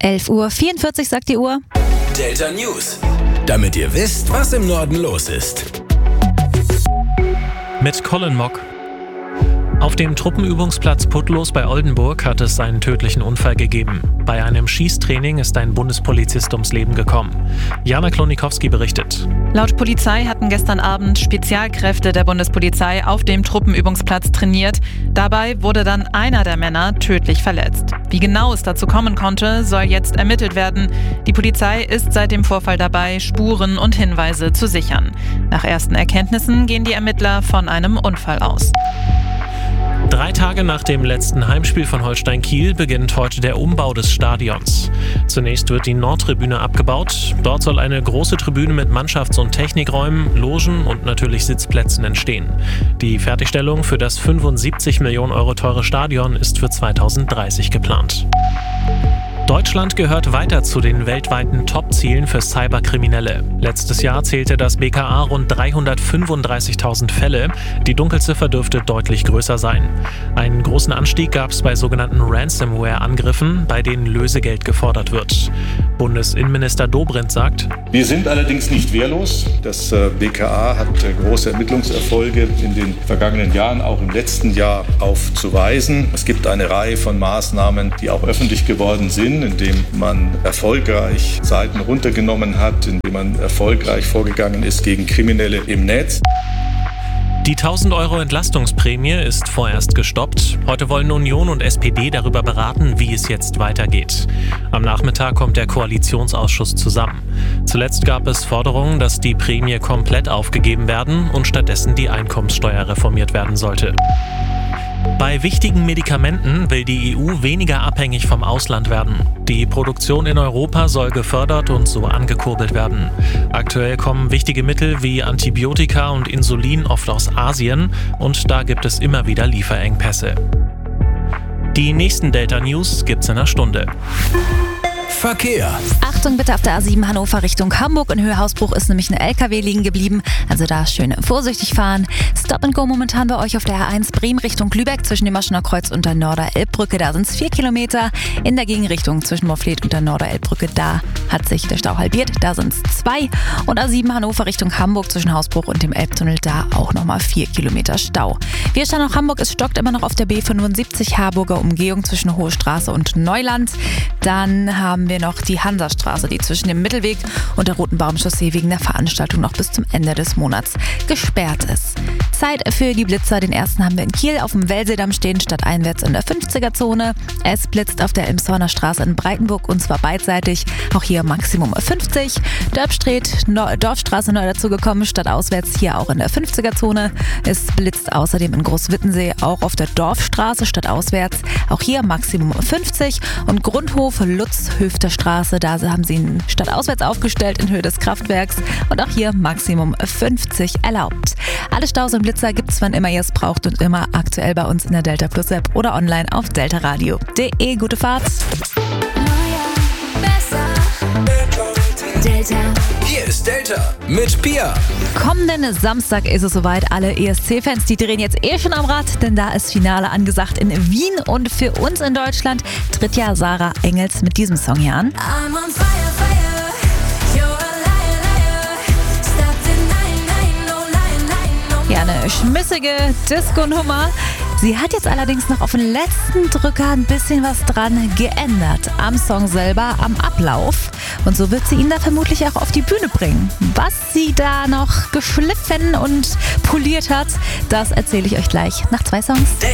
11:44 Uhr sagt die Uhr. Delta News, damit ihr wisst, was im Norden los ist. Mit Colin Mock. Auf dem Truppenübungsplatz Putlos bei Oldenburg hat es einen tödlichen Unfall gegeben. Bei einem Schießtraining ist ein Bundespolizist ums Leben gekommen. Jana Klonikowski berichtet. Laut Polizei hatten gestern Abend Spezialkräfte der Bundespolizei auf dem Truppenübungsplatz trainiert. Dabei wurde dann einer der Männer tödlich verletzt. Wie genau es dazu kommen konnte, soll jetzt ermittelt werden. Die Polizei ist seit dem Vorfall dabei, Spuren und Hinweise zu sichern. Nach ersten Erkenntnissen gehen die Ermittler von einem Unfall aus. 3 Tage nach dem letzten Heimspiel von Holstein Kiel beginnt heute der Umbau des Stadions. Zunächst wird die Nordtribüne abgebaut. Dort soll eine große Tribüne mit Mannschafts- und Technikräumen, Logen und natürlich Sitzplätzen entstehen. Die Fertigstellung für das 75 Millionen Euro teure Stadion ist für 2030 geplant. Deutschland gehört weiter zu den weltweiten Top-Zielen für Cyberkriminelle. Letztes Jahr zählte das BKA rund 335.000 Fälle. Die Dunkelziffer dürfte deutlich größer sein. Einen großen Anstieg gab es bei sogenannten Ransomware-Angriffen, bei denen Lösegeld gefordert wird. Bundesinnenminister Dobrindt sagt: Wir sind allerdings nicht wehrlos. Das BKA hat große Ermittlungserfolge in den vergangenen Jahren, auch im letzten Jahr aufzuweisen. Es gibt eine Reihe von Maßnahmen, die auch öffentlich geworden sind, indem man erfolgreich Seiten runtergenommen hat, indem man erfolgreich vorgegangen ist gegen Kriminelle im Netz. Die 1.000 Euro Entlastungsprämie ist vorerst gestoppt. Heute wollen Union und SPD darüber beraten, wie es jetzt weitergeht. Am Nachmittag kommt der Koalitionsausschuss zusammen. Zuletzt gab es Forderungen, dass die Prämie komplett aufgegeben werden und stattdessen die Einkommenssteuer reformiert werden sollte. Bei wichtigen Medikamenten will die EU weniger abhängig vom Ausland werden. Die Produktion in Europa soll gefördert und so angekurbelt werden. Aktuell kommen wichtige Mittel wie Antibiotika und Insulin oft aus Asien und da gibt es immer wieder Lieferengpässe. Die nächsten Delta News gibt's in einer Stunde. Verkehr. Achtung bitte auf der A7 Hannover Richtung Hamburg. In Höhe Hausbruch ist nämlich ein LKW liegen geblieben. Also da schön vorsichtig fahren. Stop and go momentan bei euch auf der A1 Bremen Richtung Lübeck zwischen dem Maschener Kreuz und der Norder-Elbbrücke. Da sind es 4 Kilometer. In der Gegenrichtung zwischen Morfleet und der Norder-Elbbrücke, da hat sich der Stau halbiert. Da sind es 2. Und A7 Hannover Richtung Hamburg zwischen Hausbruch und dem Elbtunnel, da auch nochmal 4 Kilometer Stau. Wir stehen noch Hamburg, es stockt immer noch auf der B75 Harburger Umgehung zwischen Hohe Straße und Neuland. Dann haben wir noch die Hansastraße, die zwischen dem Mittelweg und der Roten Baumchaussee wegen der Veranstaltung noch bis zum Ende des Monats gesperrt ist. Zeit für die Blitzer. Den ersten haben wir in Kiel auf dem Wellseedamm stehen, stadteinwärts in der 50er-Zone. Es blitzt auf der Elmshorner Straße in Breitenburg und zwar beidseitig. Auch hier Maximum 50. Dorfstraße neu dazugekommen, stadtauswärts hier auch in der 50er-Zone. Es blitzt außerdem in Großwittensee auch auf der Dorfstraße stadtauswärts. Auch hier Maximum 50. Und Grundhof Lutz-Höfter Straße, da haben sie ihn stadtauswärts aufgestellt in Höhe des Kraftwerks. Und auch hier Maximum 50 erlaubt. Alle Staus und Blitzer gibt es, wann immer ihr es braucht und immer aktuell bei uns in der Delta Plus App oder online auf deltaradio.de. Gute Fahrt! Delta. Hier ist Delta mit Pia. Kommenden Samstag ist es soweit. Alle ESC-Fans, die drehen jetzt schon am Rad, denn da ist Finale angesagt in Wien. Und für uns in Deutschland tritt ja Sarah Engels mit diesem Song hier an. I'm on fire, fire. You're a liar, liar. Stop denying, no lying, no. Ja, eine schmissige Disco-Nummer. Sie hat jetzt allerdings noch auf den letzten Drücker ein bisschen was dran geändert. Am Song selber, am Ablauf. Und so wird sie ihn da vermutlich auch auf die Bühne bringen. Was sie da noch geschliffen und poliert hat, das erzähle ich euch gleich nach 2 Songs.